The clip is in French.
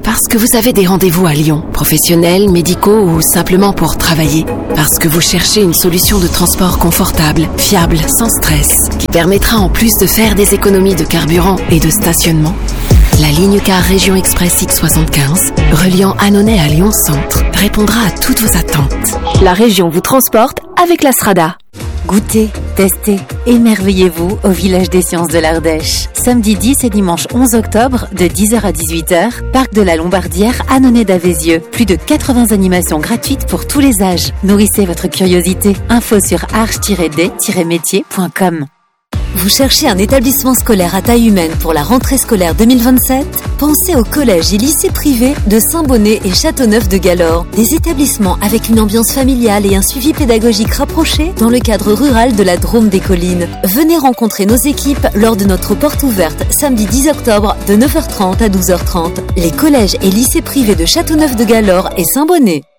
Parce que vous avez des rendez-vous à Lyon, professionnels, médicaux ou simplement pour travailler. Parce que vous cherchez une solution de transport confortable, fiable, sans stress, qui permettra en plus de faire des économies de carburant et de stationnement. La ligne car Région Express X75, reliant Annonay à Lyon Centre, répondra à toutes vos attentes. La région vous transporte avec la Strada. Goûtez, testez, émerveillez-vous au Village des Sciences de l'Ardèche. Samedi 10 et dimanche 11 octobre, de 10h à 18h, Parc de la Lombardière, Annonay d'Avézieux. Plus de 80 animations gratuites pour tous les âges. Nourrissez votre curiosité. Info sur arche-d-métier.com. Vous cherchez un établissement scolaire à taille humaine pour la rentrée scolaire 2027 ? Pensez au collège et lycée privé de Saint-Bonnet et Châteauneuf-de-Galore. Des établissements avec une ambiance familiale et un suivi pédagogique rapproché dans le cadre rural de la Drôme des Collines. Venez rencontrer nos équipes lors de notre porte ouverte samedi 10 octobre de 9h30 à 12h30. Les collèges et lycées privés de Châteauneuf-de-Galore et Saint-Bonnet.